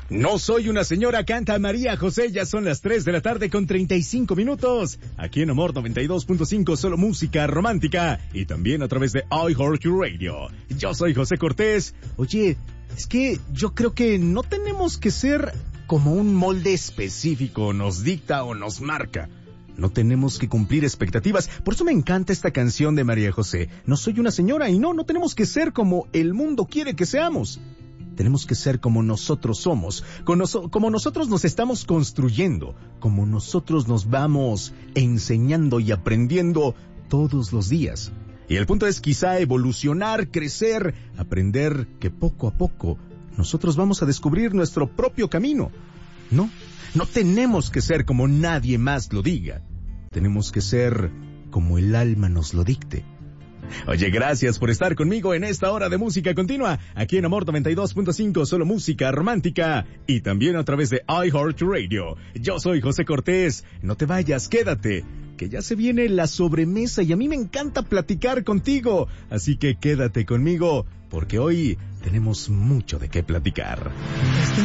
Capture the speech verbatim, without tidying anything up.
No soy una señora, canta María José, ya son las tres de la tarde con treinta y cinco minutos. Aquí en Amor noventa y dos punto cinco, solo música romántica. Y también a través de iHeartRadio. Yo soy José Cortés. Oye, es que yo creo que no tenemos que ser como un molde específico nos dicta o nos marca. No tenemos que cumplir expectativas. Por eso me encanta esta canción de María José. No soy una señora y no, no tenemos que ser como el mundo quiere que seamos. Tenemos que ser como nosotros somos, como nosotros nos estamos construyendo, como nosotros nos vamos enseñando y aprendiendo todos los días. Y el punto es quizá evolucionar, crecer, aprender que poco a poco nosotros vamos a descubrir nuestro propio camino. No, no tenemos que ser como nadie más lo diga. Tenemos que ser como el alma nos lo dicte. Oye, gracias por estar conmigo en esta hora de música continua, aquí en Amor noventa y dos punto cinco, solo música romántica, y también a través de iHeartRadio. Yo soy José Cortés, no te vayas, quédate, que ya se viene la sobremesa y a mí me encanta platicar contigo, así que quédate conmigo, porque hoy tenemos mucho de qué platicar.